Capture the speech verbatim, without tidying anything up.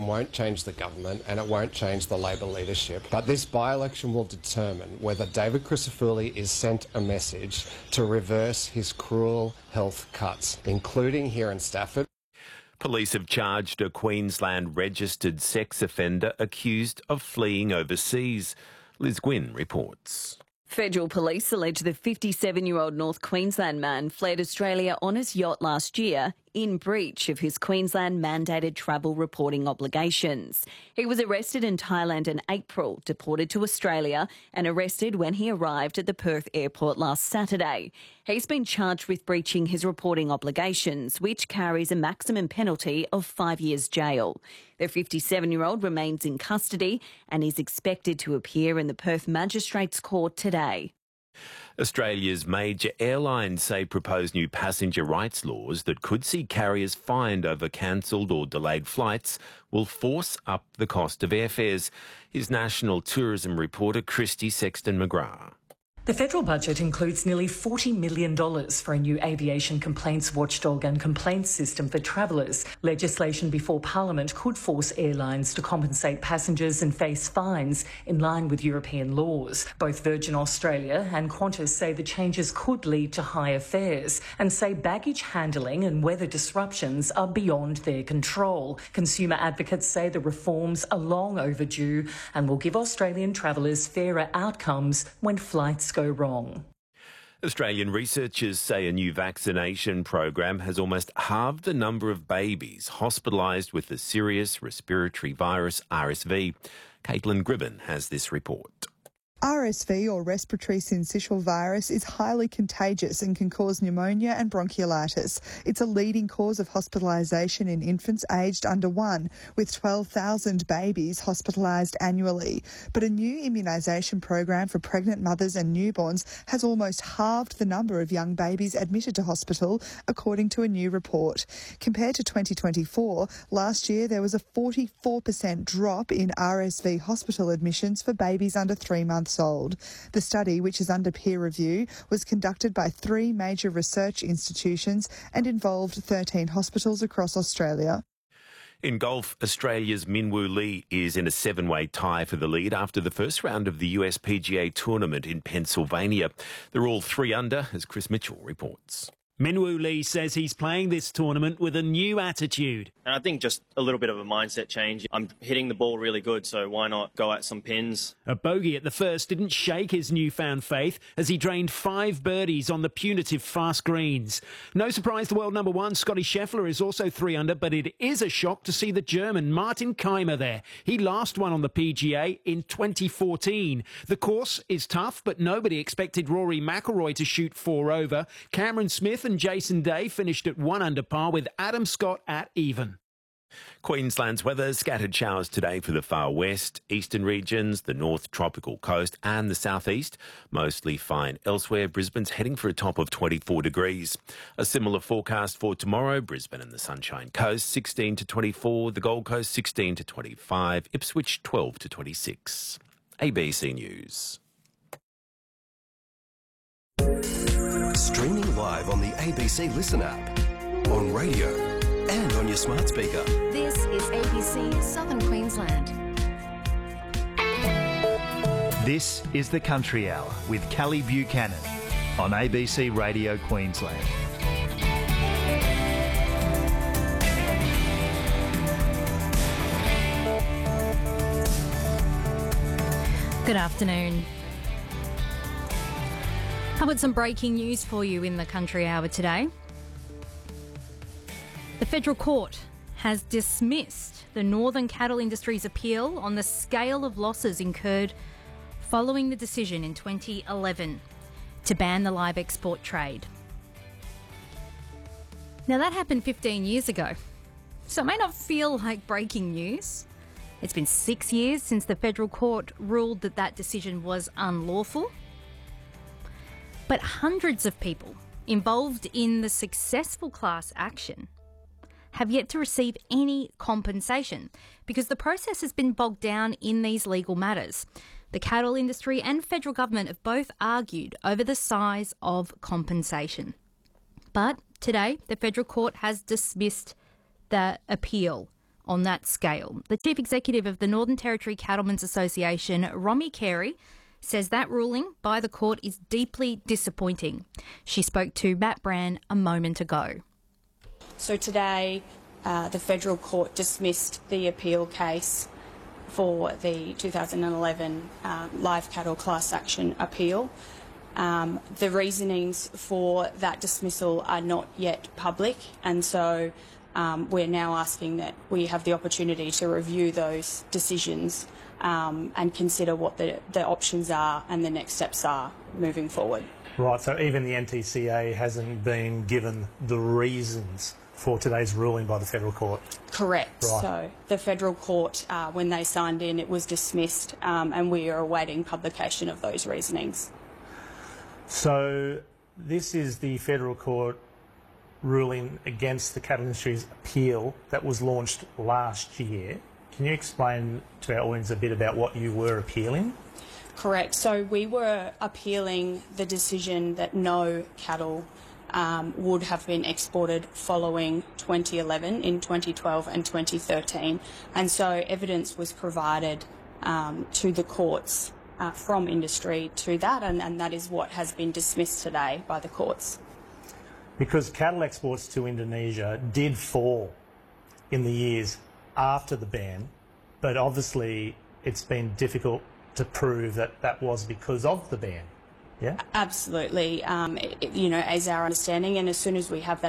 won't change the government and it won't change the Labor leadership. But this by-election will determine whether David Crisafulli is sent a message to reverse his cruel health cuts, including here in Stafford. Police have charged a Queensland registered sex offender accused of fleeing overseas. Liz Gwynn reports. Federal police allege the fifty-seven-year-old North Queensland man fled Australia on his yacht last year in breach of his Queensland mandated travel reporting obligations. He was arrested in Thailand in April, deported to Australia and arrested when he arrived at the Perth airport last Saturday. He's been charged with breaching his reporting obligations, which carries a maximum penalty of five years jail. The fifty-seven-year-old remains in custody and is expected to appear in the Perth Magistrates Court today. Australia's major airlines say proposed new passenger rights laws that could see carriers fined over cancelled or delayed flights will force up the cost of airfares. Here's national tourism reporter Christy Sexton-McGrath. The federal budget includes nearly forty million dollars for a new aviation complaints watchdog and complaints system for travellers. Legislation before Parliament could force airlines to compensate passengers and face fines in line with European laws. Both Virgin Australia and Qantas say the changes could lead to higher fares and say baggage handling and weather disruptions are beyond their control. Consumer advocates say the reforms are long overdue and will give Australian travellers fairer outcomes when flights go wrong. Australian researchers say a new vaccination program has almost halved the number of babies hospitalised with the serious respiratory virus R S V. Caitlin Gribben has this report. R S V, or respiratory syncytial virus, is highly contagious and can cause pneumonia and bronchiolitis. It's a leading cause of hospitalisation in infants aged under one, with twelve thousand babies hospitalised annually. But a new immunisation program for pregnant mothers and newborns has almost halved the number of young babies admitted to hospital, according to a new report. Compared to twenty twenty-four, last year there was a forty-four percent drop in R S V hospital admissions for babies under three months old. The study, which is under peer review, was conducted by three major research institutions and involved thirteen hospitals across Australia. In golf, Australia's Minwoo Lee is in a seven-way tie for the lead after the first round of the U S P G A tournament in Pennsylvania. They're all three under, as Chris Mitchell reports. Minwoo Lee says he's playing this tournament with a new attitude. And I think just a little bit of a mindset change. I'm hitting the ball really good, so why not go at some pins? A bogey at the first didn't shake his newfound faith as he drained five birdies on the punitive fast greens. No surprise the world number one, Scotty Scheffler, is also three under, but it is a shock to see the German Martin Keimer there. He last won on the P G A in twenty fourteen. The course is tough, but nobody expected Rory McIlroy to shoot four over. Cameron Smith and Jason Day finished at one under par with Adam Scott at even. Queensland's weather, scattered showers today for the far west, eastern regions, the north tropical coast and the southeast. Mostly fine elsewhere. Brisbane's heading for a top of twenty-four degrees. A similar forecast for tomorrow. Brisbane and the Sunshine Coast, sixteen to twenty-four. The Gold Coast, sixteen to twenty-five. Ipswich, twelve to twenty-six. A B C News. Streaming live on the A B C Listen app, on radio and on your smart speaker. This is A B C Southern Queensland. This is the Country Hour with Callie Buchanan on A B C Radio Queensland. Good afternoon. I've got some breaking news for you in the Country Hour today. The Federal Court has dismissed the Northern Cattle Industry's appeal on the scale of losses incurred following the decision in twenty eleven to ban the live export trade. Now, that happened fifteen years ago, so it may not feel like breaking news. It's been six years since the Federal Court ruled that that decision was unlawful. But hundreds of people involved in the successful class action have yet to receive any compensation because the process has been bogged down in these legal matters. The cattle industry and federal government have both argued over the size of compensation. But today, the Federal Court has dismissed the appeal on that scale. The Chief Executive of the Northern Territory Cattlemen's Association, Romy Carey, says that ruling by the court is deeply disappointing. She spoke to Matt Brand a moment ago. So today, uh, the federal court dismissed the appeal case for the two thousand eleven uh, live cattle class action appeal. Um, the reasonings for that dismissal are not yet public, and so um, we're now asking that we have the opportunity to review those decisions um, and consider what the, the options are and the next steps are moving forward. Right, so even the N T C A hasn't been given the reasons for today's ruling by the federal court? Correct. Right. So the federal court, uh, when they signed in, it was dismissed, um, and we are awaiting publication of those reasonings. So this is the federal court ruling against the cattle industry's appeal that was launched last year. Can you explain to our audience a bit about what you were appealing? Correct. So we were appealing the decision that no cattle um, would have been exported following twenty eleven, in twenty twelve and twenty thirteen. And so evidence was provided um, to the courts uh, from industry to that, and, and that is what has been dismissed today by the courts. Because cattle exports to Indonesia did fall in the years after the ban, but obviously it's been difficult to prove that that was because of the ban. Yeah? Absolutely. Um, it, you know, as our understanding, and as soon as we have that